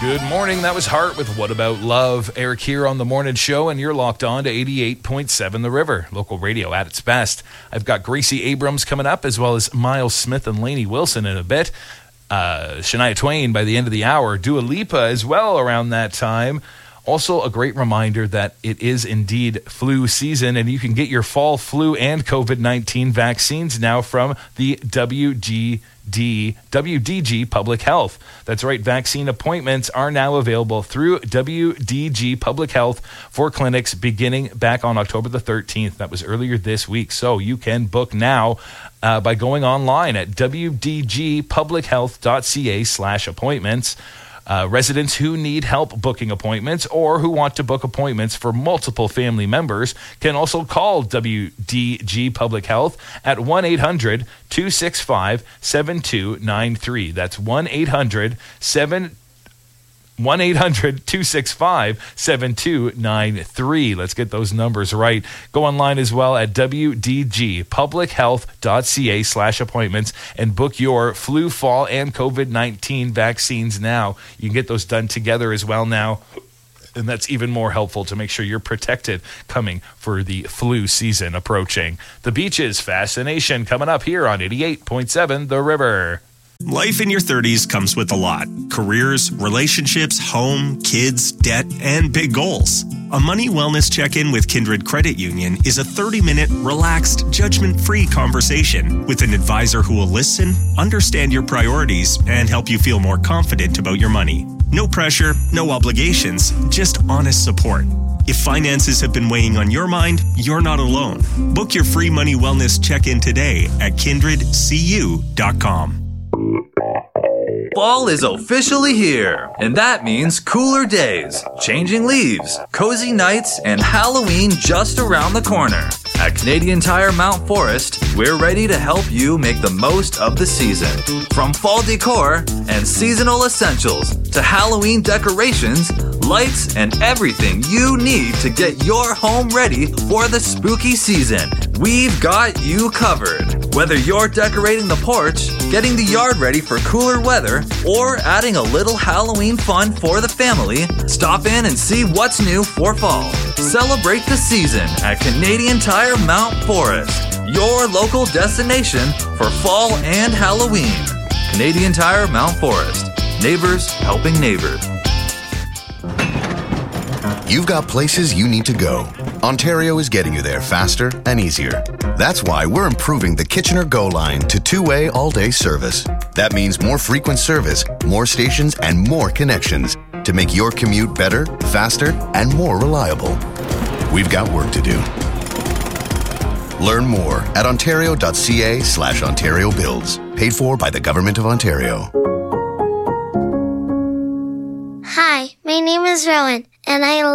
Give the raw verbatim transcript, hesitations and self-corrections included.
Good morning. That was Heart with What About Love. Eric here on The Morning Show, and you're locked on to eighty-eight point seven The River, local radio at its best. I've got Gracie Abrams coming up, as well as Miles Smith and Lainey Wilson in a bit. Uh, Shania Twain by the end of the hour. Dua Lipa as well around that time. Also, a great reminder that it is indeed flu season, and you can get your fall flu and covid nineteen vaccines now from the W G D, W D G Public Health. That's right, vaccine appointments are now available through W D G Public Health for clinics beginning back on October the thirteenth. That was earlier this week, so you can book now uh, by going online at wdgpublichealth.ca slash appointments. Uh, residents who need help booking appointments or who want to book appointments for multiple family members can also call W D G Public Health at one eight hundred two six five seven two nine three. That's one eight hundred two six five seven two nine three. Let's get those numbers right. Go online as well at wdgpublichealth.ca slash appointments and book your flu, fall, and covid nineteen vaccines now. You can get those done together as well now. And that's even more helpful to make sure you're protected coming for the flu season approaching. The Beaches Fascination coming up here on eighty-eight point seven The River. Life in your thirties comes with a lot. Careers, relationships, home, kids, debt, and big goals. A money wellness check-in with Kindred Credit Union is a thirty-minute, relaxed, judgment-free conversation with an advisor who will listen, understand your priorities, and help you feel more confident about your money. No pressure, no obligations, just honest support. If finances have been weighing on your mind, you're not alone. Book your free money wellness check-in today at kindred c u dot com. Fall is officially here, and that means cooler days, changing leaves, cozy nights, and Halloween just around the corner. At Canadian Tire Mount Forest, we're ready to help you make the most of the season. From fall decor and seasonal essentials to Halloween decorations, lights, and everything you need to get your home ready for the spooky season, we've got you covered. Whether you're decorating the porch, getting the yard ready for cooler weather, or adding a little Halloween fun for the family, stop in and see what's new for fall. Celebrate the season at Canadian Tire Mount Forest, your local destination for fall and Halloween. Canadian Tire Mount Forest. Neighbors helping neighbors. You've got places you need to go. Ontario is getting you there faster and easier. That's why we're improving the Kitchener Go line to two-way all-day service. That means more frequent service, more stations, and more connections to make your commute better, faster, and more reliable. We've got work to do. Learn more at ontario.ca slash Ontario Builds. Paid for by the Government of Ontario. Hi, my name is Rowan, and I